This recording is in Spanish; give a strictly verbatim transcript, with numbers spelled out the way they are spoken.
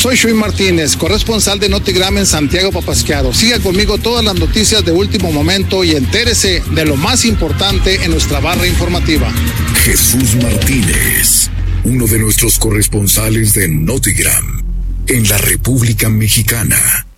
Soy Shui Martínez, corresponsal de Notigram en Santiago Papasquiaro. Siga conmigo todas las noticias de último momento y entérese de lo más importante en nuestra barra informativa. Jesús Martínez, uno de nuestros corresponsales de Notigram en la República Mexicana.